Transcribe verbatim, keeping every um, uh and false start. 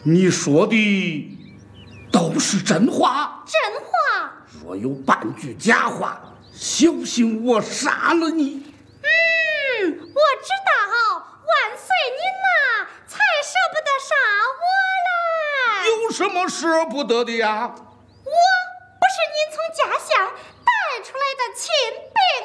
你说的都是真话。 真话。 若有半句假话，小心我杀了你。 嗯，我知道，万岁您呐，才舍不得杀我嘞。 有什么舍不得的呀？ 我不是您从家乡带出来的亲兵